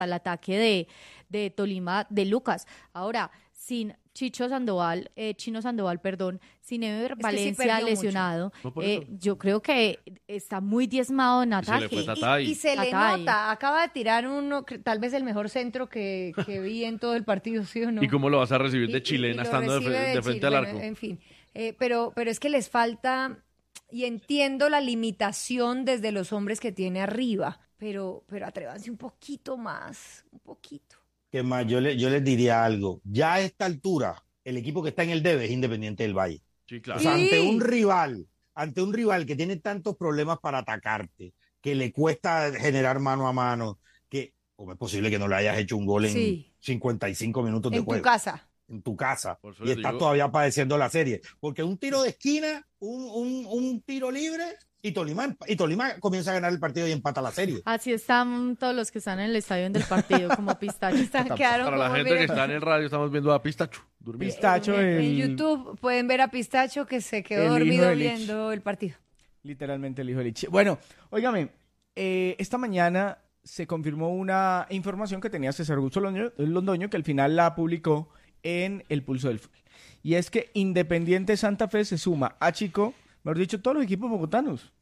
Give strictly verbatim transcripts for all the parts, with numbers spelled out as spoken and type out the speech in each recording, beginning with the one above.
al ataque de, de Tolima de Lucas. Ahora, sin Chicho Sandoval, eh, Chino Sandoval, perdón, sin Ever Valencia sí lesionado, no eh, yo creo que está muy diezmado en ataque. Y, se, y, y se le nota, acaba de tirar uno, tal vez el mejor centro que, que vi en todo el partido, ¿sí o no? ¿Y cómo lo vas a recibir de chilena y, y estando de, de, de frente Chile, al arco? Bueno, en fin, eh, pero, pero es que les falta, y entiendo la limitación desde los hombres que tiene arriba, pero, pero atrévanse un poquito más, un poquito. Que más, yo, le, yo les diría algo. Ya a esta altura, el equipo que está en el debe es Independiente del Valle. Sí, claro. O sea, Sí. ante un rival, ante un rival que tiene tantos problemas para atacarte, que le cuesta generar mano a mano, que ¿cómo es posible que no le hayas hecho un gol en Sí. cincuenta y cinco minutos de En juego? tu casa. En tu casa. Por Y estás digo. todavía padeciendo la serie. Porque un tiro de esquina, un, un, un tiro libre, y Tolima, y Tolima comienza a ganar el partido y empata la serie. Así están todos los que están en el estadio del partido, como pistacho. Están, quedaron Para la como, gente miren, que está en el radio, estamos viendo a Pistacho durmiendo. Pistacho en, en el- YouTube pueden ver a Pistacho que se quedó el hijo dormido de Lich. viendo el partido. Literalmente el hijo de Lich. Bueno, óigame, eh, esta mañana se confirmó una información que tenía César Augusto Londoño, Londoño, que al final la publicó en El Pulso del Fútbol. Y es que Independiente Santa Fe se suma a Chico, mejor dicho, todos los equipos bogotanos.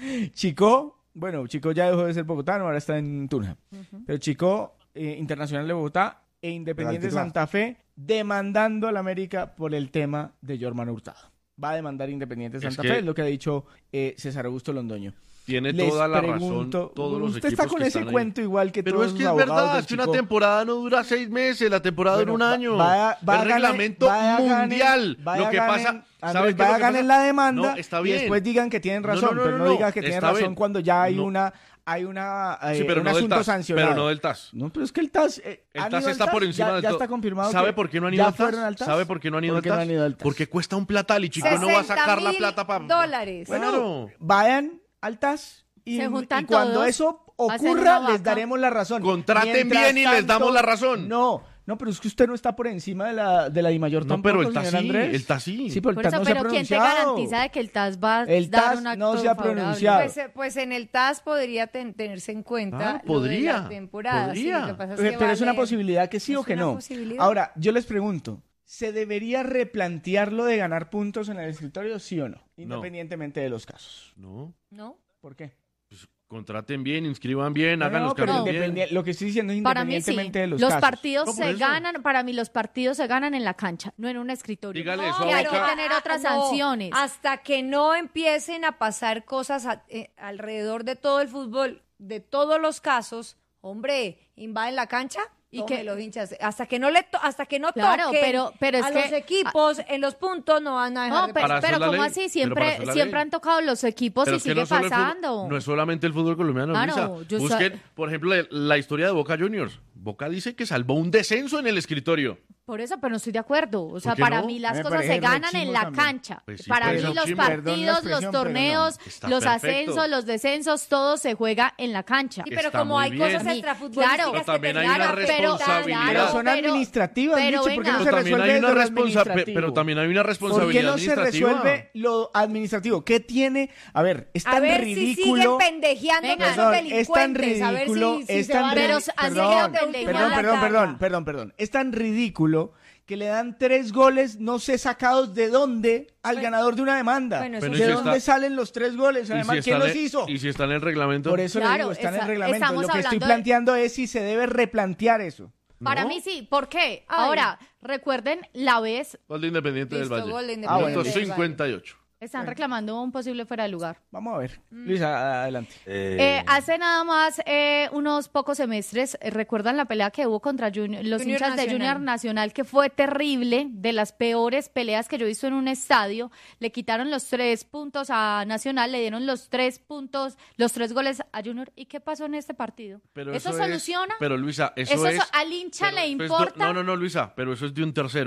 Chico, bueno, Chico ya dejó de ser bogotano, ahora está en Tunja. Uh-huh. Pero Chico, eh, Internacional de Bogotá e Independiente Santa Fe, demandando al América por el tema de Jorman Hurtado. Va a demandar Independiente Es Santa que- Fe, es lo que ha dicho eh, César Augusto Londoño. Tiene Les toda la pregunto, razón. Todos los usted equipos está con que ese están ahí. cuento igual que Pero todos es que los es abogados verdad, del es que una Chico. temporada no dura seis meses, la temporada Bueno, dura un va- año. vaya- vaya el ganen- reglamento vaya ganen- mundial. vaya lo que ganen- pasa, Andrés, ¿sabes qué es vaya lo que ganen pasa? la demanda No, está y bien. después digan que tienen No, razón, no, no, pero no, no, digan que tienen está razón bien. cuando ya hay No. una hay una eh, Sí, pero un no del asunto T A S, sancionado. pero no del T A S. No, pero es que el T A S eh, El ¿han T A S ido al está T A S? por encima ya, del ya todo. está confirmado. ¿Sabe que por qué no han ya ido al T A fueron al S? T A S. ¿Sabe por qué no han ido ¿Por al qué T A no S? han ido al T A S? Porque cuesta un platal y Chico no va a sacar la plata para dólares. Claro. Vayan al T A S y, Se juntan y cuando todos, eso hacen ocurra una les vaca. daremos la razón. Contraten Mientras bien y les damos la razón. No, no, pero es que usted no está por encima de la de la DIMAYOR No, tampoco, pero el T A S señor sí, Andrés. el T A S sí. Sí, pero el Por T A S eso, no se ha pero ¿quién te pronunciado. garantiza de que el T A S va a El dar T A S un acto no se ha favorable? pronunciado. Pues, eh, pues en el T A S podría ten- tenerse en cuenta Ah, lo de podría, la temporada. sí, podría. lo que pasa es Pero, que pero es una vale- posibilidad que sí es o que una no. posibilidad. Ahora, yo les pregunto, ¿se debería replantear lo de ganar puntos en el escritorio, sí o no? Independientemente de los casos. No, ¿No? ¿Por qué? pues contraten bien, inscriban bien, No, hagan no, los pero cambios bien. independiente- lo que estoy diciendo es Para mí sí. independientemente de los, Los casos. partidos No, por se eso. ganan, para mí los partidos se ganan en la cancha, no en un escritorio. Dígale No, eso a que hay que Boca. tener otras Ah, no, sanciones. Hasta que no empiecen a pasar cosas a- eh, alrededor de todo el fútbol, de todos los casos, hombre, invaden la cancha. Y Y que- que los hinchas, hasta que no le to- hasta que no Claro, toquen pero- pero es a que- los equipos en los puntos no van a dejar No, de pero, Para eso pero es la ¿cómo ley. así? Pero para Siempre, eso es la siempre ley. han tocado los equipos Pero y es que sigue no solo, el pasando. fútbol, no es solamente el fútbol colombiano, Claro, Luisa. yo Busquen, sa- por ejemplo, la, la historia de Boca Juniors. Boca dice que salvó un descenso en el escritorio. Por eso, pero no estoy de acuerdo. O sea, qué para no? mí Me las cosas parece se ganan re en chimbo la también. cancha. Pues sí, para pues mí es los chimbo. Perdón la partidos, los expresión, pero no. torneos, Está los perfecto. ascensos, los descensos, todo se juega en la cancha. Sí, pero Está como muy hay bien. cosas Claro, extrafutbolísticas pero que también hay terminan una afectando. responsabilidad. Pero son pero- administrativas, pero Licho, ¿por qué venga. no se Pero también resuelve hay una desde lo responsa- pe- administrativo? pero también hay una ¿Por qué responsabilidad no se administrativa. resuelve lo administrativo? ¿Qué tiene? A ver, es A tan ver si ridículo. siguen pendejeando Venga. a esos Perdón, es tan delincuentes. A ver ridículo, si, si es se tan van a- Pero ridículo. así Perdón, quedó perdón, pendejo perdón, la perdón, tabla. perdón, perdón, perdón. Es tan ridículo que le dan tres goles, no sé sacados de dónde, al Bueno, ganador de una demanda. bueno, eso Pero ¿De y si dónde está- salen los tres goles? Y Además, si ¿quién está los en- hizo? Y si está en el reglamento. Por eso le Claro, digo, está en el esa- reglamento. estamos Lo que estoy hablando de- planteando es si se debe replantear eso. Para ¿No? mí sí. ¿Por qué? Ay. Ahora, recuerden la vez, Gol de Independiente Listo, del Valle. gol de Ah, bueno. Minuto Independiente del Valle. cincuenta y ocho. están reclamando un posible fuera de lugar. Vamos a ver. Mm. Luisa, adelante. Eh, hace nada más eh, unos pocos semestres, eh, ¿recuerdan la pelea que hubo contra Junior- los Junior hinchas de Nacional. Junior Nacional, que fue terrible, de las peores peleas que yo he visto en un estadio? Le quitaron los tres puntos a Nacional, le dieron los tres puntos, los tres goles a Junior. ¿Y qué pasó en este partido? Pero ¿Eso, es- soluciona? pero Luisa, eso, ¿Eso es. al hincha pero le eso es de- importa? no, no, no, Luisa, pero eso es de un tercero.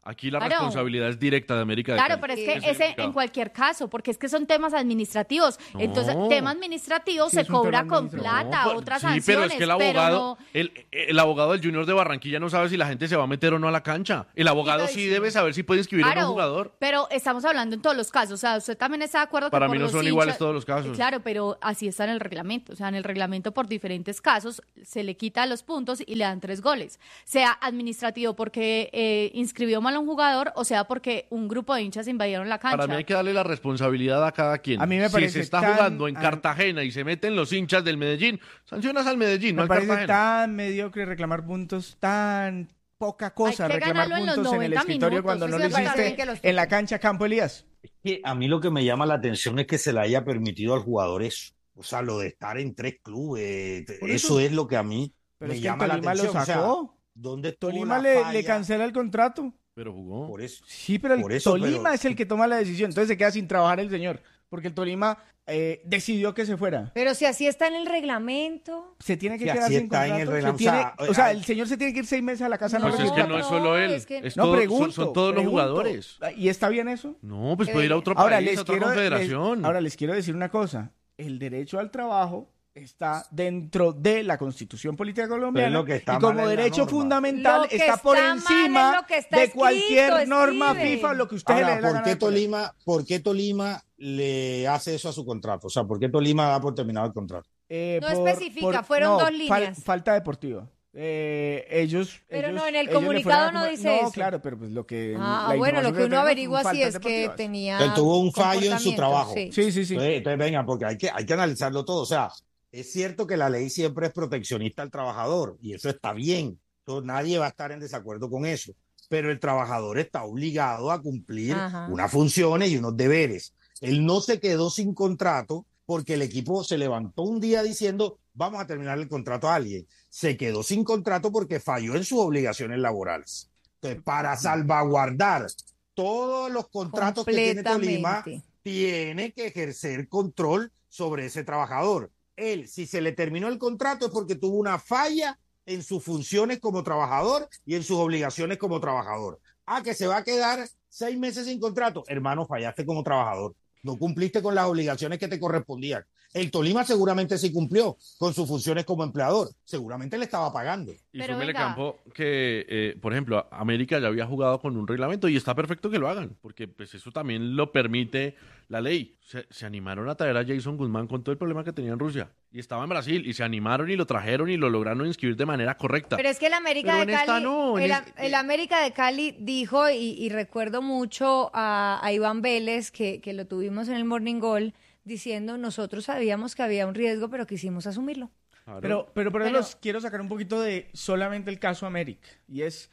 Aquí la Claro. responsabilidad es directa de América de Claro, Cali. pero es Sí, que es ese complicado. en cualquier caso, porque es que son temas administrativos. No. Entonces, tema administrativo Sí, se es un cobra tema con administrativo. plata, pues, otras sí, sanciones, pero es que el abogado, no- el, el abogado del Junior de Barranquilla no sabe si la gente se va a meter o no a la cancha. El abogado sí debe saber si puede inscribir a Claro, un jugador. pero estamos hablando en todos los casos. O sea, usted también está de acuerdo que Para por mí no los son hinchas- iguales todos los casos. Claro, pero así está en el reglamento. O sea, en el reglamento por diferentes casos se le quita los puntos y le dan tres goles. Sea administrativo porque eh, inscribió mal a un jugador o sea porque un grupo de hinchas invadieron la cancha. Para mí hay que darle la responsabilidad a cada quien. A mí me si parece se está tan- jugando en a- Cartagena y se meten los hinchas del Medellín, sancionas al Medellín, no Me al parece Cartagena. tan mediocre reclamar puntos, tan poca cosa Hay que reclamar ganarlo en los puntos en el noventa escritorio minutos. cuando Sí, no sí, lo me parece hiciste bien que los en la toquen. cancha Campo Elías. Es que a mí lo que me llama la atención es que se le haya permitido al jugador eso. O sea, lo de estar en tres clubes, Por eso, eso- es lo que a mí Pero me es que el llama la Tolima lo atención. O sea, sacó. ¿dónde estuvo Tolima la le, falla? le cancela el contrato. Pero jugó. Por eso. Sí, pero el Por eso, Tolima pero- es el que toma la decisión. Entonces se queda sin trabajar el señor. Porque el Tolima eh, decidió que se fuera. Pero si así está en el reglamento. Se tiene que Sí, quedar así sin está en el contrato. se reglamento. tiene- O sea, o sea, hay- el señor se tiene que ir seis meses a la casa. No, No, Pues lo es que gusta. no es no, solo él, es que- es No, todo- pregunto, son, son todos los pregunto. jugadores. ¿Y está bien eso? No, pues Eh, puede ir a otro Ahora país, a les, otra quiero, les- confederación. ahora les quiero decir una cosa. El derecho al trabajo está dentro de la Constitución Política Colombiana Pero lo que está y mal como es la derecho norma. fundamental Lo que está por está mal encima es lo que está de cualquier escrito, norma Steven. FIFA, lo que usted le Ahora, dé la ¿por gana qué, de poner. Tolima, ¿por qué Tolima le hace eso a su contrato? O sea, ¿por qué Tolima da por terminado el contrato? Eh, No especifica, fueron no, dos fal- líneas. falta deportiva. Eh, ellos. Pero ellos- no, en el ellos le comunicado fueron a no comer- dice No, eso. claro, pero pues lo que. Ah, la bueno, lo información que uno tenemos averigua son sí es faltas que deportivas. tenía. Él tuvo un fallo en su comportamiento, trabajo. sí. Sí, sí, sí. Entonces, entonces, vengan, porque hay que, hay que analizarlo todo. O sea, es cierto que la ley siempre es proteccionista al trabajador y eso está bien. Entonces, nadie va a estar en desacuerdo con eso. Pero el trabajador está obligado a cumplir Ajá. unas funciones y unos deberes. Él no se quedó sin contrato porque el equipo se levantó un día diciendo vamos a terminar el contrato a alguien. Se quedó sin contrato porque falló en sus obligaciones laborales. Entonces, para salvaguardar todos los contratos que tiene Tolima, Completamente. tiene que ejercer control sobre ese trabajador. Él, si se le terminó el contrato es porque tuvo una falla en sus funciones como trabajador y en sus obligaciones como trabajador. Ah, que se va a quedar seis meses sin contrato. Hermano, fallaste como trabajador. No cumpliste con las obligaciones que te correspondían. El Tolima seguramente sí cumplió con sus funciones como empleador. Seguramente le estaba pagando. Y Pero súmele, venga. Campo, que, eh, por ejemplo, América ya había jugado con un reglamento y está perfecto que lo hagan, porque pues eso también lo permite la ley. Se, se animaron a traer a Jason Guzmán con todo el problema que tenía en Rusia. Y estaba en Brasil, y se animaron y lo trajeron y lo lograron inscribir de manera correcta. Pero es que el América Pero de en esta Cali, no, en el, es- el América de Cali dijo, y, y recuerdo mucho a, a Iván Vélez, que, que lo tuvimos en el Morning Goal, diciendo, nosotros sabíamos que había un riesgo, pero quisimos asumirlo. Claro. Pero, pero, pero, Pero- los quiero sacar un poquito de solamente el caso América. Y es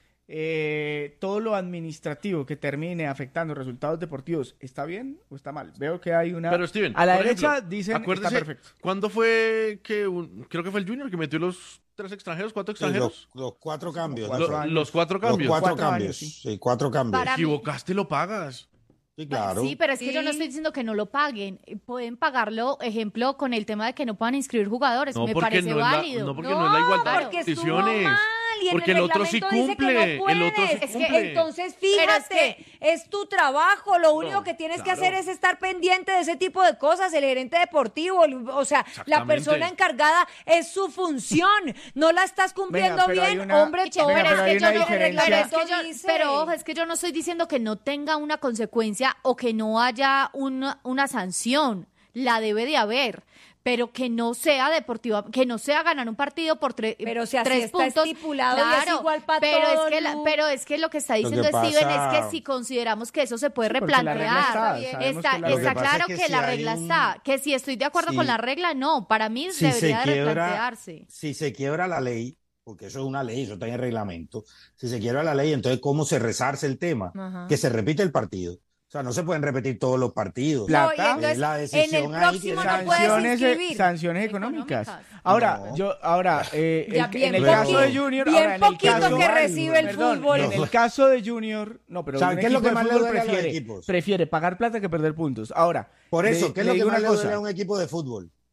eh, todo lo administrativo que termine afectando resultados deportivos. ¿Está bien o está mal? Veo que hay una. Pero Steven, a la por derecha ejemplo, dicen acuérdese, está perfecto. ¿cuándo fue que un- creo que fue el Junior que metió los tres extranjeros, cuatro extranjeros? Los, los cuatro cambios. Cuatro Lo- años. los cuatro Los cambios. cuatro, Cuatro cambios. años, sí. cuatro cambios. Para Te equivocaste, lo pagas. Sí, claro. Sí, pero es que yo no Sí. estoy diciendo que no lo paguen. Pueden pagarlo, ejemplo, con el tema de que no puedan inscribir jugadores. No, Me porque parece no es la- válido. no, porque no es la igualdad de porque estuvo condiciones. mal, y en Porque el el otro sí reglamento dice que cumple, no el otro sí puedes. Es que cumple. entonces Pero fíjate, es que- es tu trabajo, lo único No, que tienes que claro. hacer es estar pendiente de ese tipo de cosas, el gerente deportivo, el- o sea, la Exactamente. persona encargada es su función, no la estás cumpliendo Venga, pero hay bien, una- hombre, Che, todo Venga, pero pero es hay que una yo no, diferencia. pero es que yo- dice. pero ojo, es que yo no estoy diciendo que no tenga una consecuencia o que no haya una, una sanción. La debe de haber, pero que no sea deportiva, que no sea ganar un partido por tre- Pero si así tres está puntos. estipulado y es igual pa' pero todo, es que la- Lu. pero es que lo que está Lo que diciendo Steven pasa- es que si consideramos que eso se puede Sí, porque la regla replantear, está, está, sabemos está, que la regla- está Lo que pasa claro es que, que si la hay regla un- está, que si estoy de acuerdo Sí. con la regla, no, para mí si se debería de quiebra, replantearse. si se quiebra la ley, porque eso es una ley, eso está en el reglamento, si se quiebra la ley, entonces ¿cómo se resarce el tema? Ajá. Que se repite el partido. O sea, no se pueden repetir todos los partidos. Plata. No, y entonces, Es la en decisión el ahí próximo tiene- no puedes sanciones, eh, inscribir. sanciones económicas. Económicas. Ahora, No. yo, ahora, eh, Ya el- bien en el poquito, caso de Junior, bien ahora, en el poquito caso, que recibe el perdón, fútbol. en el caso de Junior, no, pero ¿Saben un qué es lo equipo que de más le fútbol duele a los prefiere, equipos? prefiere pagar plata que perder puntos. Ahora, Por eso, le- ¿qué es le lo que digo más una le duele cosa. a un equipo de fútbol?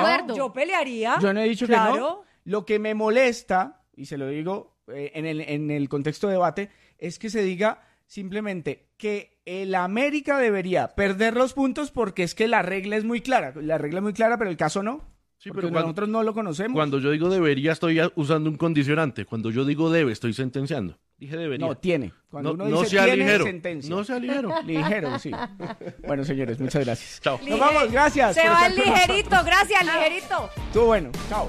acuerdo. Yo pelearía. Yo no he dicho claro. que no. Lo que me molesta, y se lo digo eh, en, el, en el contexto de debate, es que se diga simplemente que el América debería perder los puntos porque es que la regla es muy clara. La regla es muy clara, pero el caso no. Sí, porque pero cuando, nosotros no lo conocemos. Cuando yo digo debería, estoy usando un condicionante. Cuando yo digo debe, estoy sentenciando. Dije debería. No, tiene. Cuando no, uno no dice sea tiene, ligero. sentencia. No sea ligero. Ligero, sí. Bueno, señores, muchas gracias. Chao. Nos vamos, gracias. Se va el ligerito, gracias, ligerito. Estuvo bueno, chao.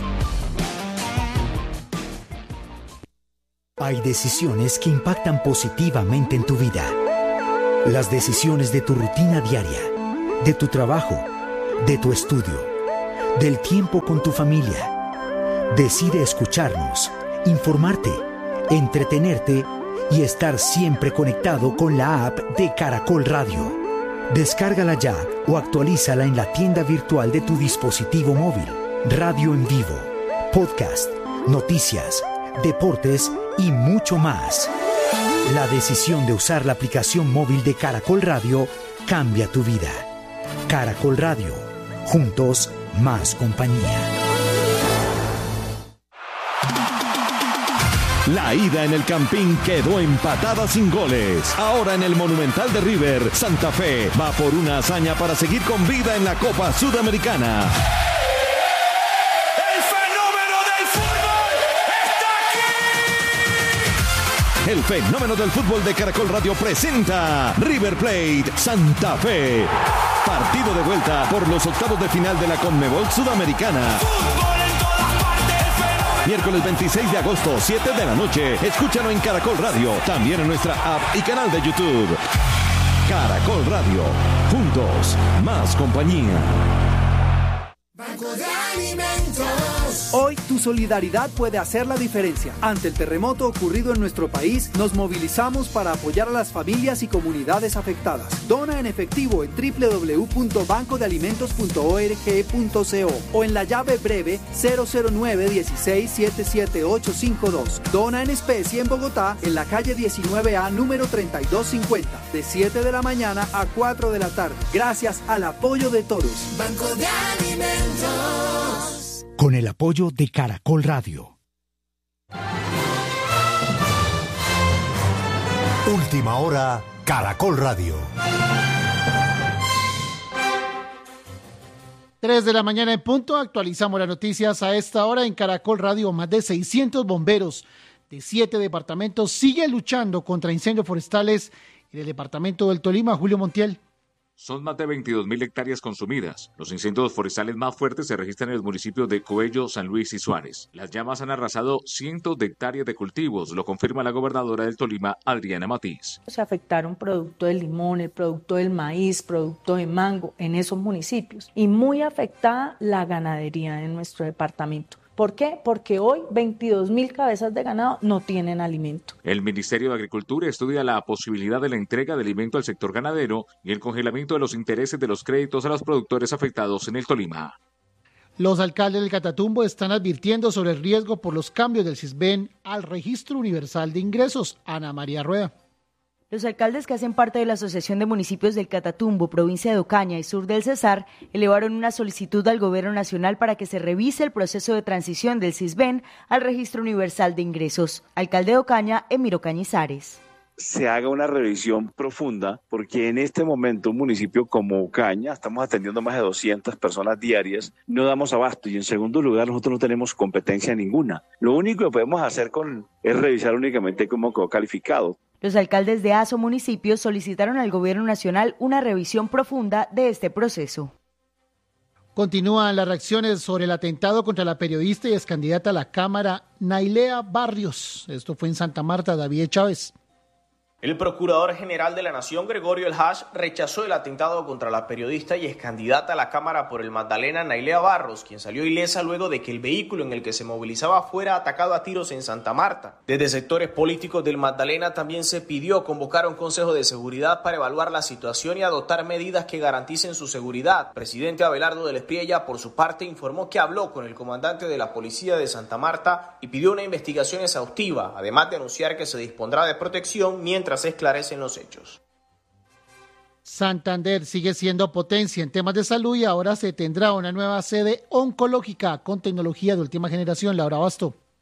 Hay decisiones que impactan positivamente en tu vida. Las decisiones de tu rutina diaria, de tu trabajo, de tu estudio, del tiempo con tu familia. Decide escucharnos, informarte, entretenerte y estar siempre conectado con la app de Caracol Radio. Descárgala ya o actualízala en la tienda virtual de tu dispositivo móvil. Radio en vivo, podcast, noticias, deportes y mucho más. La decisión de usar la aplicación móvil de Caracol Radio cambia tu vida. Caracol Radio. Juntos, más compañía. La ida en el Campín quedó empatada sin goles. Ahora en el Monumental de River, Santa Fe va por una hazaña para seguir con vida en la Copa Sudamericana. ¡El fenómeno del fútbol está aquí! El fenómeno del fútbol de Caracol Radio presenta River Plate Santa Fe. Partido de vuelta por los octavos de final de la Conmebol Sudamericana. Miércoles veintiséis de agosto, siete de la noche. Escúchalo en Caracol Radio, también en nuestra app y canal de YouTube. Caracol Radio, juntos, más compañía. Banco de Alimentos. Hoy tu solidaridad puede hacer la diferencia. Ante el terremoto ocurrido en nuestro país, nos movilizamos para apoyar a las familias y comunidades afectadas. Dona en efectivo en doble u doble u doble u punto banco de alimentos punto org punto co o en la llave breve cero cero nueve uno seis siete siete ocho cinco dos. Dona en especie en Bogotá, en la calle diecinueve A, número treinta y dos cincuenta, de siete de la mañana a cuatro de la tarde. Gracias al apoyo de todos. Banco de Alimentos. Con el apoyo de Caracol Radio. Última hora, Caracol Radio. Tres de la mañana en punto, actualizamos las noticias a esta hora en Caracol Radio. Más de seiscientos bomberos de siete departamentos siguen luchando contra incendios forestales en el departamento del Tolima. Julio Montiel. Son más de veintidós mil hectáreas consumidas. Los incendios forestales más fuertes se registran en los municipios de Coello, San Luis y Suárez. Las llamas han arrasado cientos de hectáreas de cultivos, lo confirma la gobernadora del Tolima, Adriana Matiz. Se afectaron producto del limón, el producto del maíz, producto de mango en esos municipios y muy afectada la ganadería en nuestro departamento. ¿Por qué? Porque hoy veintidós mil cabezas de ganado no tienen alimento. El Ministerio de Agricultura estudia la posibilidad de la entrega de alimento al sector ganadero y el congelamiento de los intereses de los créditos a los productores afectados en el Tolima. Los alcaldes del Catatumbo están advirtiendo sobre el riesgo por los cambios del Sisbén al Registro Universal de Ingresos. Ana María Rueda. Los alcaldes que hacen parte de la Asociación de Municipios del Catatumbo, provincia de Ocaña y sur del Cesar, elevaron una solicitud al Gobierno Nacional para que se revise el proceso de transición del Sisbén al Registro Universal de Ingresos. Alcalde de Ocaña, Emiro Cañizares. Se haga una revisión profunda, porque en este momento un municipio como Ocaña, estamos atendiendo más de doscientas personas diarias, no damos abasto, y en segundo lugar nosotros no tenemos competencia ninguna. Lo único que podemos hacer con es revisar únicamente cómo quedó calificado. Los alcaldes de ASO municipios solicitaron al Gobierno Nacional una revisión profunda de este proceso. Continúan las reacciones sobre el atentado contra la periodista y excandidata a la Cámara Nailea Barrios. Esto fue en Santa Marta. David Chávez. El Procurador General de la Nación, Gregorio El Hash, rechazó el atentado contra la periodista y excandidata a la Cámara por el Magdalena, Nailea Barrios, quien salió ilesa luego de que el vehículo en el que se movilizaba fuera atacado a tiros en Santa Marta. Desde sectores políticos del Magdalena también se pidió convocar un Consejo de Seguridad para evaluar la situación y adoptar medidas que garanticen su seguridad. Presidente Abelardo del Espriella, por su parte, informó que habló con el comandante de la Policía de Santa Marta y pidió una investigación exhaustiva, además de anunciar que se dispondrá de protección mientras se esclarecen los hechos. Santander sigue siendo potencia en temas de salud y ahora se tendrá una nueva sede oncológica con tecnología de última generación. Laura Basto.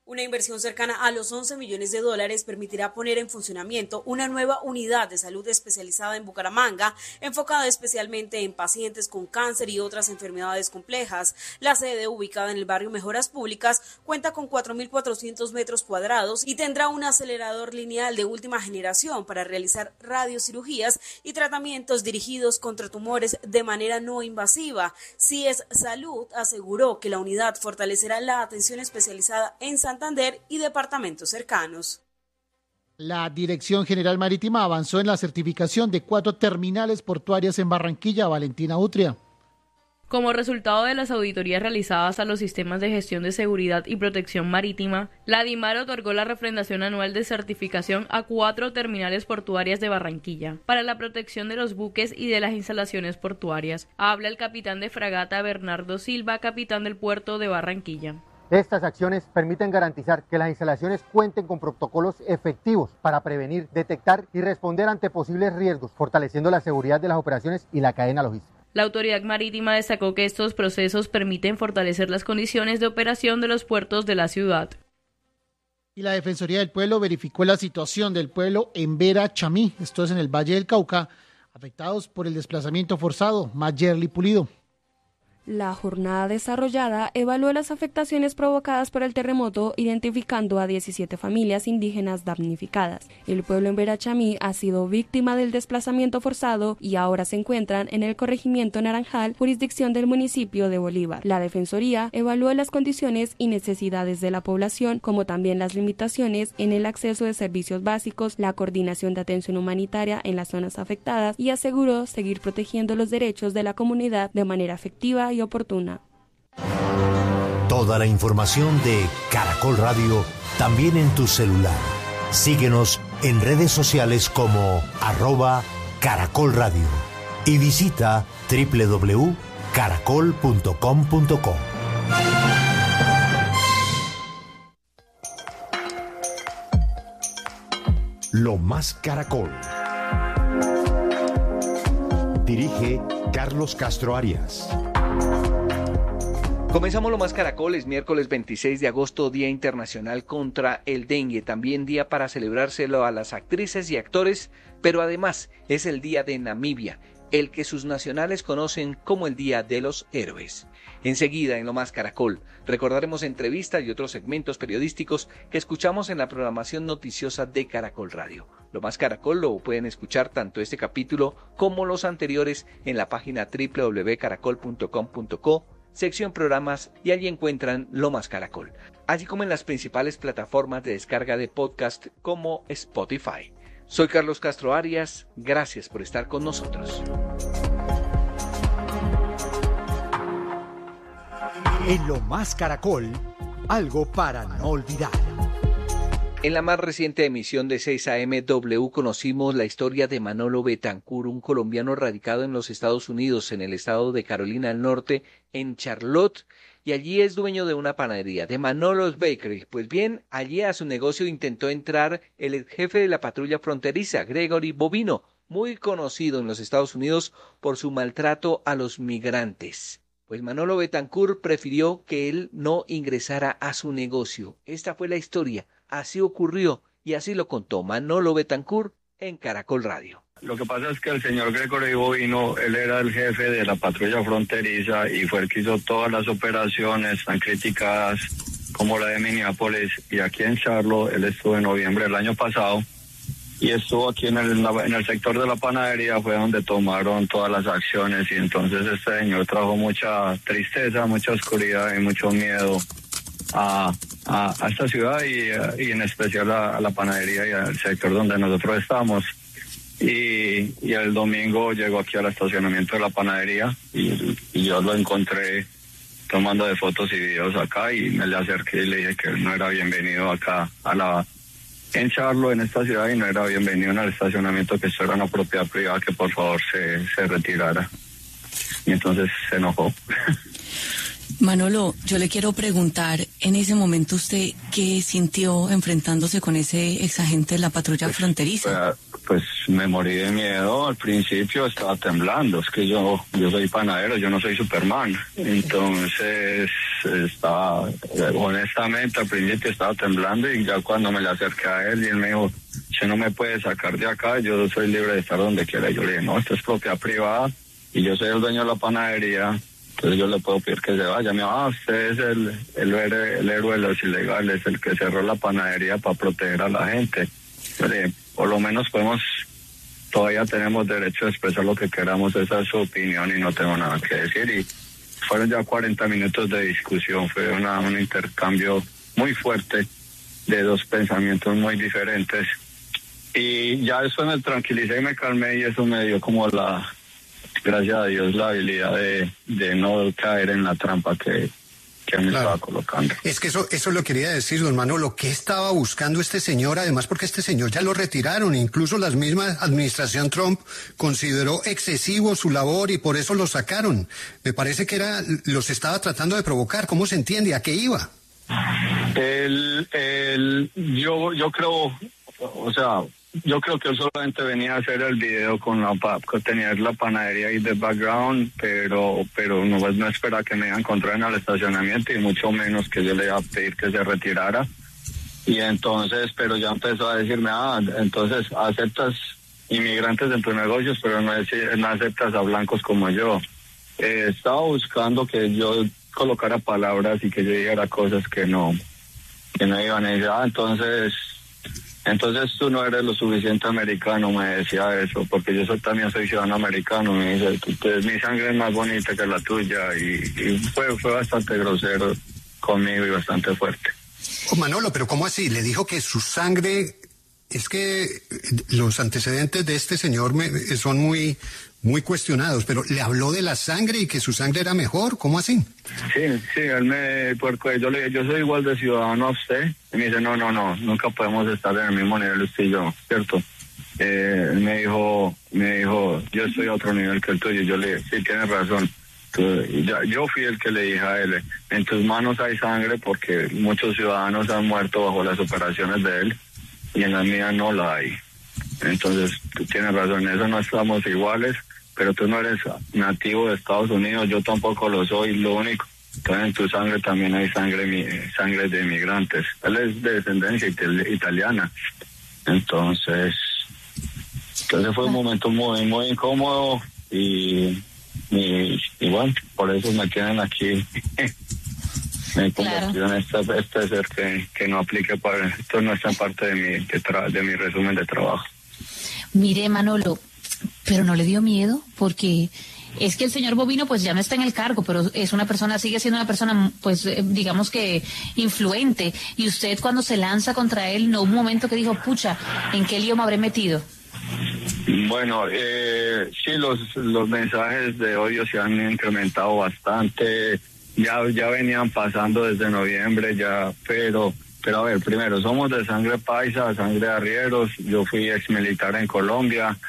Una inversión cercana a los once millones de dólares permitirá poner en funcionamiento una nueva unidad de salud especializada en Bucaramanga, enfocada especialmente en pacientes con cáncer y otras enfermedades complejas. La sede, ubicada en el barrio Mejoras Públicas, cuenta con cuatro mil cuatrocientos metros cuadrados y tendrá un acelerador lineal de última generación para realizar radiocirugías y tratamientos dirigidos contra tumores de manera no invasiva. C I E S Salud aseguró que la unidad fortalecerá la atención especializada en Santander y departamentos cercanos. La Dirección General Marítima avanzó en la certificación de cuatro terminales portuarias en Barranquilla. Valentina Utria. Como resultado de las auditorías realizadas a los sistemas de gestión de seguridad y protección marítima, la DIMAR otorgó la refrendación anual de certificación a cuatro terminales portuarias de Barranquilla para la protección de los buques y de las instalaciones portuarias. Habla el capitán de fragata Bernardo Silva, capitán del puerto de Barranquilla. Estas acciones permiten garantizar que las instalaciones cuenten con protocolos efectivos para prevenir, detectar y responder ante posibles riesgos, fortaleciendo la seguridad de las operaciones y la cadena logística. La autoridad marítima destacó que estos procesos permiten fortalecer las condiciones de operación de los puertos de la ciudad. Y la Defensoría del Pueblo verificó la situación del pueblo en Vera Chamí, esto es en el Valle del Cauca, afectados por el desplazamiento forzado. Mayerly Pulido. La jornada desarrollada evaluó las afectaciones provocadas por el terremoto, identificando a diecisiete familias indígenas damnificadas. El pueblo en Vera Chamí ha sido víctima del desplazamiento forzado y ahora se encuentran en el corregimiento Naranjal, jurisdicción del municipio de Bolívar. La Defensoría evaluó las condiciones y necesidades de la población, como también las limitaciones en el acceso de servicios básicos, la coordinación de atención humanitaria en las zonas afectadas y aseguró seguir protegiendo los derechos de la comunidad de manera efectiva y oportuna. Toda la información de Caracol Radio también en tu celular. Síguenos en redes sociales como arroba Caracol Radio y visita doble u doble u doble u punto caracol punto com punto co. Lo más Caracol. Dirige Carlos Castro Arias. Comenzamos Lo Más Caracol, es miércoles veintiséis de agosto, Día Internacional contra el Dengue, también día para celebrárselo a las actrices y actores, pero además es el Día de Namibia, el que sus nacionales conocen como el Día de los Héroes. Enseguida en Lo Más Caracol recordaremos entrevistas y otros segmentos periodísticos que escuchamos en la programación noticiosa de Caracol Radio. Lo Más Caracol lo pueden escuchar tanto este capítulo como los anteriores en la página doble u doble u doble u punto caracol punto com punto co, sección programas, y allí encuentran Lo Más Caracol, así como en las principales plataformas de descarga de podcast como Spotify. Soy Carlos Castro Arias, gracias por estar con nosotros. En Lo Más Caracol, algo para no olvidar. En la más reciente emisión de seis A M W conocimos la historia de Manolo Betancur, un colombiano radicado en los Estados Unidos, en el estado de Carolina del Norte, en Charlotte, y allí es dueño de una panadería, de Manolo's Bakery. Pues bien, allí a su negocio intentó entrar el jefe de la patrulla fronteriza, Gregory Bovino, muy conocido en los Estados Unidos por su maltrato a los migrantes. Pues Manolo Betancur prefirió que él no ingresara a su negocio. Esta fue la historia. Así ocurrió y así lo contó Manolo Betancur en Caracol Radio. Lo que pasa es que el señor Gregory Bovino, él era el jefe de la patrulla fronteriza y fue el que hizo todas las operaciones tan criticadas como la de Minneapolis, y aquí en Charlotte. Él estuvo en noviembre del año pasado y estuvo aquí en el, en el sector de la panadería, fue donde tomaron todas las acciones, y entonces este señor trajo mucha tristeza, mucha oscuridad y mucho miedo a, a, a esta ciudad y, y en especial a, a la panadería y al sector donde nosotros estamos. Y, y el domingo llegó aquí al estacionamiento de la panadería y, y yo lo encontré tomando de fotos y videos acá, y me le acerqué y le dije que él no era bienvenido acá a la en Charlotte, en esta ciudad, y no era bienvenido en el estacionamiento, que esto era una propiedad privada, que por favor se, se retirara. Y entonces se enojó. Manolo, yo le quiero preguntar, en ese momento usted, ¿qué sintió enfrentándose con ese exagente de la patrulla pues, fronteriza? Pues me morí de miedo, al principio estaba temblando, es que yo yo soy panadero, yo no soy Superman, entonces estaba, honestamente al principio estaba temblando y ya cuando me le acerqué a él y él me dijo, usted no me puede sacar de acá, yo soy libre de estar donde quiera, yo le dije, no, esto es propiedad privada y yo soy el dueño de la panadería. Entonces yo le puedo pedir que se vaya. Me dijo, ah, usted es el, el, el héroe de los ilegales, el que cerró la panadería para proteger a la gente. Yo le dije, por lo menos podemos, todavía tenemos derecho a expresar lo que queramos, esa es su opinión y no tengo nada que decir. Y fueron ya cuarenta minutos de discusión, fue una, un intercambio muy fuerte de dos pensamientos muy diferentes. Y ya después me tranquilicé y me calmé y eso me dio como la... gracias a Dios, la habilidad de, de no caer en la trampa que, que me claro. estaba colocando. Es que eso, eso lo quería decir, don Manolo, ¿qué estaba buscando este señor? Además, porque este señor ya lo retiraron, incluso la misma administración Trump consideró excesivo su labor y por eso lo sacaron. Me parece que era, los estaba tratando de provocar. ¿Cómo se entiende? ¿A qué iba? El, el, yo, yo creo, o sea... Yo creo que él solamente venía a hacer el video con la con tener la panadería ahí de background, pero pero no, pues, no espera que me encontrara en el estacionamiento y mucho menos que yo le iba a pedir que se retirara. Y entonces, pero ya empezó a decirme, ah, entonces aceptas inmigrantes en tus negocios, pero no, es, no aceptas a blancos como yo. Eh, estaba buscando que yo colocara palabras y que yo dijera cosas que no, que no iban a decir, ah, entonces... Entonces tú no eres lo suficiente americano, me decía eso, porque yo soy, también soy ciudadano americano, me dice, mi sangre es más bonita que la tuya, y, y fue, fue bastante grosero conmigo y bastante fuerte. Oh, Manolo, pero ¿cómo así? Le dijo que su sangre, es que los antecedentes de este señor me, son muy, muy cuestionados, pero le habló de la sangre y que su sangre era mejor, ¿cómo así? Sí, sí, él me, porque yo le dije, yo soy igual de ciudadano a usted, y me dice, no, no, no, nunca podemos estar en el mismo nivel usted y yo, ¿cierto? Eh, él me dijo, me dijo, yo estoy a otro nivel que el tuyo, y yo le dije, sí, tienes razón. Entonces, ya, yo fui el que le dije a él, en tus manos hay sangre porque muchos ciudadanos han muerto bajo las operaciones de él, y en la mía no la hay. Entonces, tú tienes razón, en eso no estamos iguales, pero tú no eres nativo de Estados Unidos, yo tampoco lo soy, lo único. Entonces en tu sangre también hay sangre sangre de inmigrantes. Él es de descendencia ital- italiana. Entonces, entonces fue un momento muy, muy incómodo y, y, y bueno, por eso me tienen aquí. Me convertido en este, este ser que, que no aplique para, esto no está en parte de mi, de, tra- de mi resumen de trabajo. Mire, Manolo, pero no le dio miedo, porque es que el señor Bovino pues ya no está en el cargo, pero es una persona, sigue siendo una persona pues eh, digamos que influente, y usted cuando se lanza contra él, no hubo un momento que dijo, pucha, ¿en qué lío me habré metido? Bueno, eh, sí, los, los mensajes de odio se han incrementado bastante, ya, ya venían pasando desde noviembre ya, pero... Pero a ver, primero, somos de sangre paisa, sangre de arrieros, yo fui ex militar en Colombia,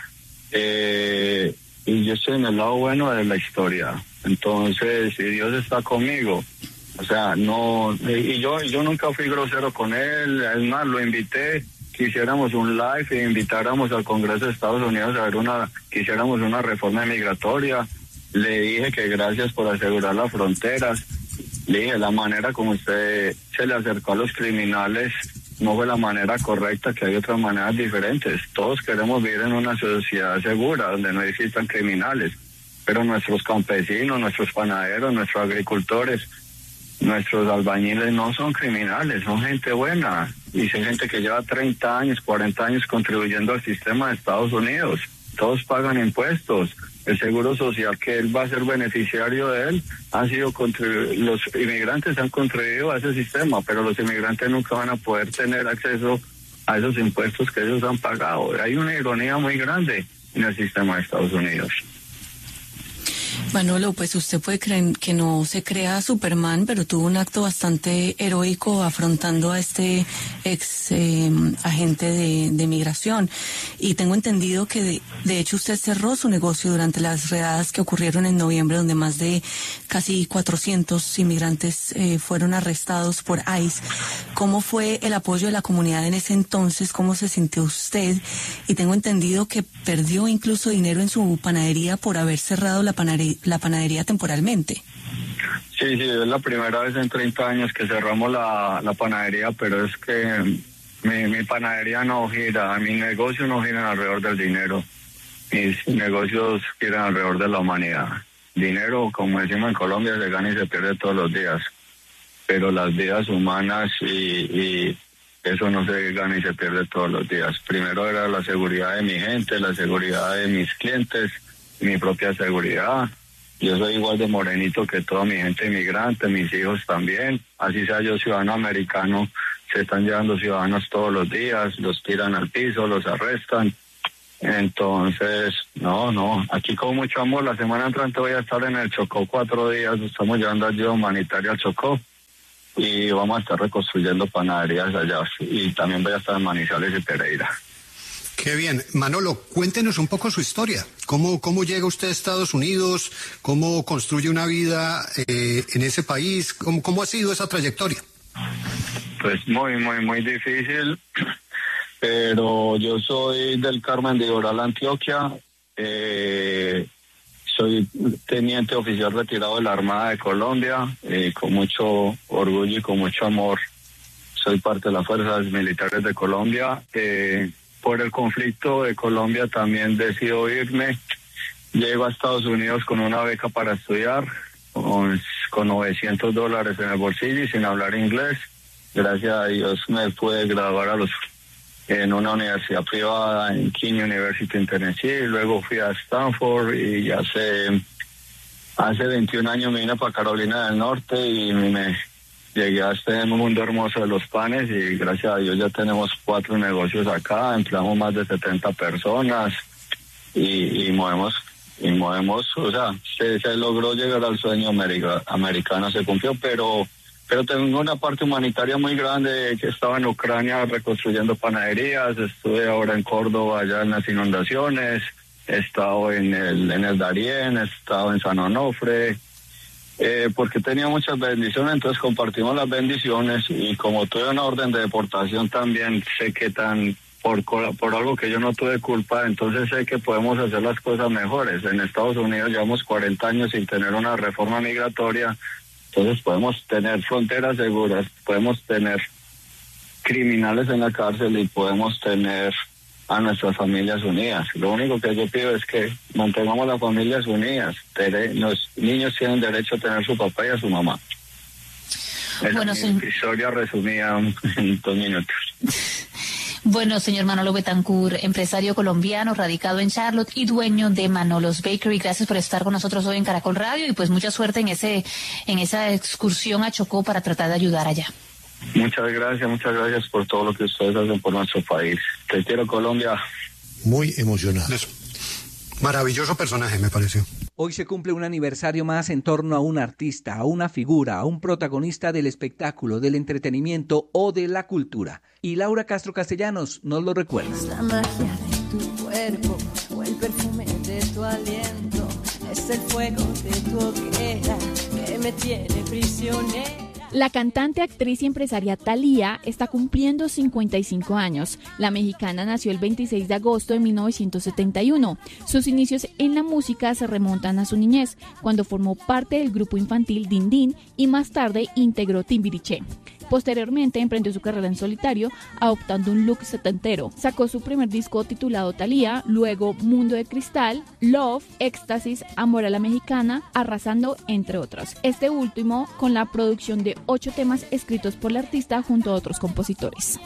eh, y yo estoy en el lado bueno de la historia. Entonces, si Dios está conmigo, o sea, no, y yo yo nunca fui grosero con él, es más, lo invité, que hiciéramos un live e invitáramos al Congreso de Estados Unidos a ver una, que hiciéramos una reforma migratoria. Le dije que gracias por asegurar las fronteras. Le dije, la manera como usted se le acercó a los criminales no fue la manera correcta, que hay otras maneras diferentes. Todos queremos vivir en una sociedad segura, donde no existan criminales, pero nuestros campesinos, nuestros panaderos, nuestros agricultores, nuestros albañiles no son criminales, son gente buena, y son gente que lleva treinta años, cuarenta años contribuyendo al sistema de Estados Unidos. Todos pagan impuestos. El seguro social que él va a ser beneficiario de él ha sido contribu- los inmigrantes han contribuido a ese sistema, pero los inmigrantes nunca van a poder tener acceso a esos impuestos que ellos han pagado. Hay una ironía muy grande en el sistema de Estados Unidos. Manolo, pues usted puede creer que no se crea Superman, pero tuvo un acto bastante heroico afrontando a este ex eh, agente de, de migración. Y tengo entendido que de, de hecho usted cerró su negocio durante las redadas que ocurrieron en noviembre, donde más de casi cuatrocientos inmigrantes eh, fueron arrestados por ICE. ¿Cómo fue el apoyo de la comunidad en ese entonces? ¿Cómo se sintió usted? Y tengo entendido que perdió incluso dinero en su panadería por haber cerrado la panadería la panadería temporalmente. Sí, sí, es la primera vez en treinta años que cerramos la, la panadería, pero es que mi, mi panadería no gira, mi negocio no gira alrededor del dinero, mis negocios giran alrededor de la humanidad. Dinero, como decimos en Colombia, se gana y se pierde todos los días, pero las vidas humanas y, y eso no se gana y se pierde todos los días. Primero era la seguridad de mi gente, la seguridad de mis clientes, mi propia seguridad. Yo soy igual de morenito que toda mi gente inmigrante, mis hijos también. Así sea yo ciudadano americano, se están llevando ciudadanos todos los días, los tiran al piso, los arrestan. Entonces, no, no, aquí con mucho amor. La semana entrante voy a estar en el Chocó cuatro días, estamos llevando ayuda humanitaria al Chocó y vamos a estar reconstruyendo panaderías allá. Y también voy a estar en Manizales y Pereira. Qué bien. Manolo, cuéntenos un poco su historia. ¿Cómo, cómo llega usted a Estados Unidos? ¿Cómo construye una vida eh, en ese país? ¿Cómo, ¿Cómo ha sido esa trayectoria? Pues muy, muy, muy difícil. Pero yo soy del Carmen de Oral, Antioquia. Eh, soy teniente oficial retirado de la Armada de Colombia. Eh, con mucho orgullo y con mucho amor. Soy parte de las Fuerzas Militares de Colombia. Eh, Por el conflicto de Colombia también decido irme. Llego a Estados Unidos con una beca para estudiar, con, con novecientos dólares en el bolsillo y sin hablar inglés. Gracias a Dios me pude graduar a los, en una universidad privada en King University en Tennessee. Luego fui a Stanford y hace, hace veintiún años me vine para Carolina del Norte y me... Llegué a este mundo hermoso de los panes y gracias a Dios ya tenemos cuatro negocios acá, empleamos más de setenta personas y, y movemos, y movemos, o sea, se, se logró llegar al sueño america, americano, se cumplió, pero, pero tengo una parte humanitaria muy grande que estaba en Ucrania reconstruyendo panaderías, estuve ahora en Córdoba allá en las inundaciones, he estado en el, en el Darién, he estado en San Onofre. Eh, porque tenía muchas bendiciones, entonces compartimos las bendiciones y como tuve una orden de deportación también sé que tan por, por algo que yo no tuve culpa, entonces sé que podemos hacer las cosas mejores. En Estados Unidos llevamos cuarenta años sin tener una reforma migratoria, entonces podemos tener fronteras seguras, podemos tener criminales en la cárcel y podemos tener a nuestras familias unidas. Lo único que yo pido es que mantengamos las familias unidas. Los niños tienen derecho a tener su papá y a su mamá. Esa Bueno, es mi historia resumida en dos minutos. Bueno, señor Manolo Betancourt, empresario colombiano, radicado en Charlotte y dueño de Manolos Bakery, gracias por estar con nosotros hoy en Caracol Radio y pues mucha suerte en ese en esa excursión a Chocó para tratar de ayudar allá. Muchas gracias, muchas gracias por todo lo que ustedes hacen por nuestro país. Te quiero, Colombia. Muy emocionado. Eso. Maravilloso personaje, me pareció. Hoy se cumple un aniversario más en torno a un artista, a una figura, a un protagonista del espectáculo, del entretenimiento o de la cultura. Y Laura Castro Castellanos nos lo recuerda. Es la magia de tu cuerpo o el perfume de tu aliento. Es el fuego de tu hoguera que me tiene prisionera. La cantante, actriz y empresaria Thalía está cumpliendo cincuenta y cinco años. La mexicana nació el veintiséis de agosto de mil novecientos setenta y uno. Sus inicios en la música se remontan a su niñez, cuando formó parte del grupo infantil Din Din y más tarde integró Timbiriche. Posteriormente emprendió su carrera en solitario, adoptando un look setentero. Sacó su primer disco titulado Thalía, luego Mundo de Cristal, Love, Éxtasis, Amor a la Mexicana, Arrasando, entre otros. Este último con la producción de ocho temas escritos por la artista junto a otros compositores.